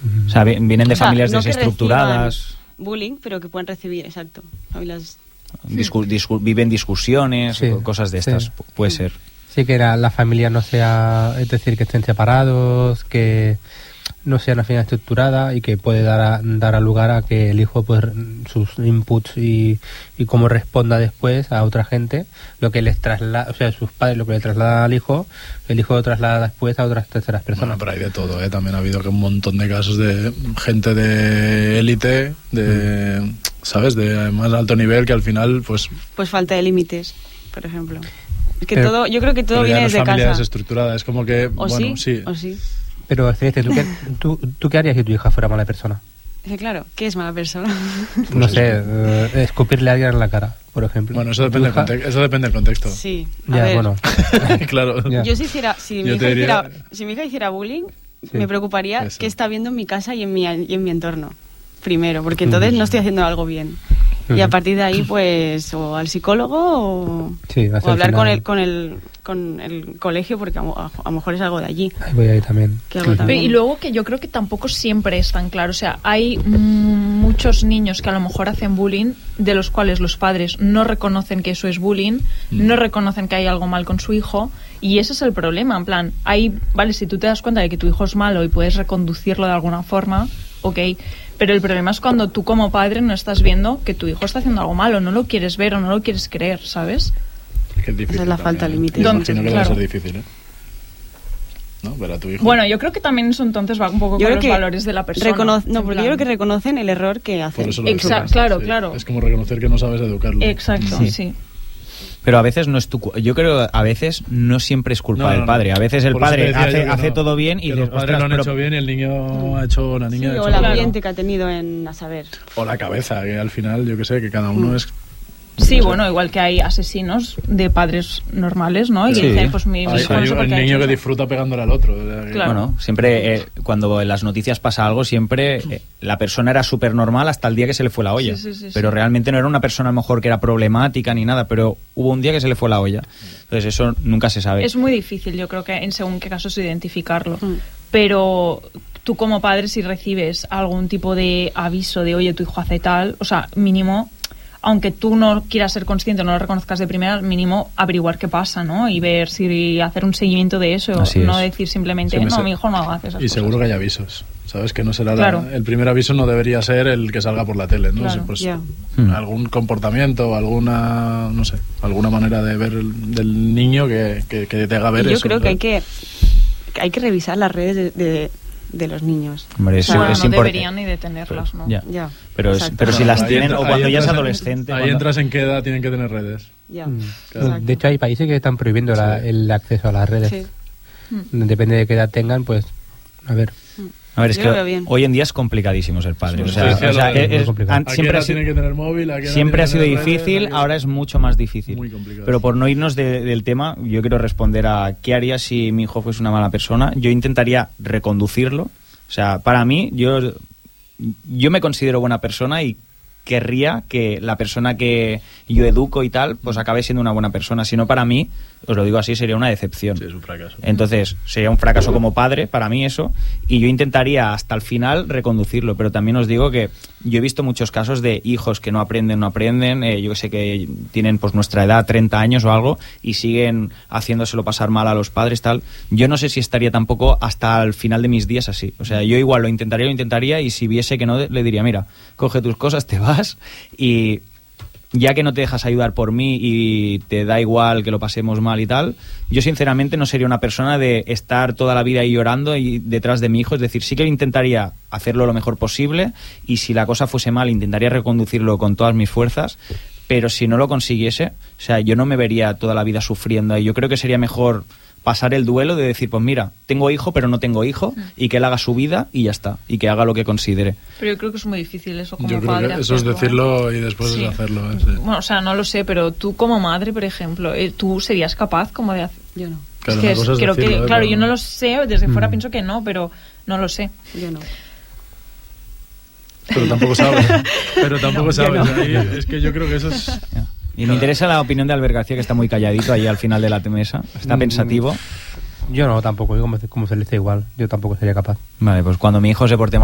O sea, vienen de familias no desestructuradas. Bullying, pero que pueden recibir, exacto. Familias... Viven discusiones, cosas de estas, puede ser. Sí, que la familia no sea, es decir, que estén separados, que no sea una familia estructurada y que puede dar a lugar a que el hijo, pues, sus inputs y cómo responda después a otra gente, lo que les traslada, o sea, sus padres lo que le traslada al hijo, el hijo lo traslada después a otras terceras personas. Bueno, pero hay de todo, ¿eh? También ha habido un montón de casos de gente de élite, ¿sabes? De más alto nivel que al final, pues falta de límites, por ejemplo. Es que todo, yo creo que todo viene desde casa. Familia desestructurada, es como que, o sí. Pero, Celeste, ¿tú qué harías si tu hija fuera mala persona? Claro, ¿qué es mala persona? Pues no sé, escupirle a alguien en la cara, por ejemplo. Bueno, eso depende del contexto. Sí, bueno. Claro. Ya. Yo si mi hija hiciera bullying, me preocuparía qué está viendo en mi casa y en mi entorno, primero, porque entonces no estoy haciendo algo bien. Y a partir de ahí, pues, o al psicólogo o hablar con el colegio, porque a lo mejor es algo de allí. Ahí voy ahí también. Y luego que yo creo que tampoco siempre es tan claro. O sea, hay muchos niños que a lo mejor hacen bullying, de los cuales los padres no reconocen que eso es bullying, no reconocen que hay algo mal con su hijo, y ese es el problema. En plan, si tú te das cuenta de que tu hijo es malo y puedes reconducirlo de alguna forma, ok. Pero el problema es cuando tú como padre no estás viendo que tu hijo está haciendo algo malo, no lo quieres ver o no lo quieres creer, ¿sabes? Es que es difícil. Esa es la falta de límites. Imagino que debe ser difícil, ¿eh? ¿No? Ver a tu hijo. Bueno, yo creo que también eso entonces va un poco con los valores de la persona. Porque yo creo que reconocen el error que hacen. Claro. Es como reconocer que no sabes educarlo. Exacto, sí. Pero a veces no es yo creo a veces no siempre es culpa del padre. A veces el padre hace todo bien y los padres lo han hecho bien y el niño ha hecho la niña. Sí, o el ambiente que ha tenido en a saber. O la cabeza, que al final yo que sé, que cada uno es. Sí, bueno, igual que hay asesinos de padres normales, ¿no? Y dicen, pues mi hijo no sé por qué. Hay un niño que disfruta pegándole al otro. Claro. Bueno, siempre cuando en las noticias pasa algo, siempre la persona era súper normal hasta el día que se le fue la olla. Sí. Pero realmente no era una persona a lo mejor que era problemática ni nada, pero hubo un día que se le fue la olla. Entonces eso nunca se sabe. Es muy difícil, yo creo que en según qué casos identificarlo. Pero tú como padre, si recibes algún tipo de aviso de, oye, tu hijo hace tal, o sea, mínimo, aunque tú no quieras ser consciente, no lo reconozcas de primera, mínimo averiguar qué pasa, ¿no? Y ver si hacer un seguimiento de eso, no decir simplemente, mi hijo no hace esas cosas. Y seguro que hay avisos, ¿sabes? Que no será el primer aviso no debería ser el que salga por la tele, ¿no? Claro. Pues, algún comportamiento, alguna manera de ver del niño que te haga ver yo eso. Yo creo que hay que revisar las redes de los niños. Hombre, no deberían ni detenerlas, ¿no? Ya. Pero si las tienen, o cuando ya es adolescente. Ahí entras en qué edad tienen que tener redes. Ya. De hecho, hay países que están prohibiendo el acceso a las redes. Sí. Depende de qué edad tengan, pues, a ver. A ver, es que hoy en día es complicadísimo ser padre. Siempre tiene que tener móvil, siempre ha sido difícil, ahora es mucho más difícil. Muy complicado. Pero por no irnos del tema, yo quiero responder a qué haría si mi hijo fuese una mala persona. Yo intentaría reconducirlo. O sea, para mí, yo me considero buena persona y querría que la persona que yo educo y tal, pues acabe siendo una buena persona. Si no, para mí, os lo digo así, sería una decepción. Sí, es un fracaso. Entonces, sería un fracaso como padre, para mí eso, y yo intentaría hasta el final reconducirlo, pero también os digo que yo he visto muchos casos de hijos que no aprenden, yo sé que tienen pues nuestra edad, 30 años o algo, y siguen haciéndoselo pasar mal a los padres, tal. Yo no sé si estaría tampoco hasta el final de mis días así. O sea, yo igual lo intentaría, y si viese que no, le diría, mira, coge tus cosas, te vas, y ya que no te dejas ayudar por mí y te da igual que lo pasemos mal y tal, yo sinceramente no sería una persona de estar toda la vida ahí llorando y detrás de mi hijo. Es decir, sí que intentaría hacerlo lo mejor posible, y si la cosa fuese mal intentaría reconducirlo con todas mis fuerzas, pero si no lo consiguiese, o sea, yo no me vería toda la vida sufriendo ahí. Yo creo que sería mejor pasar el duelo de decir, pues mira, tengo hijo pero no tengo hijo, y que él haga su vida y ya está, y que haga lo que considere. Pero yo creo que es muy difícil eso como padre. Yo creo que eso es decirlo y después es hacerlo. Sí. Bueno, o sea, no lo sé, pero tú como madre, por ejemplo, ¿tú serías capaz como de hacer? Yo no. Claro, claro, yo no lo sé, desde fuera pienso que no, pero no lo sé. Yo no. Pero tampoco sabes. No. Es que yo creo que eso es... Y me interesa la opinión de Albert García, que está muy calladito ahí al final de la mesa. Está pensativo. Yo no, tampoco. Yo como Celeste igual. Yo tampoco sería capaz. Vale, pues cuando mi hijo se porte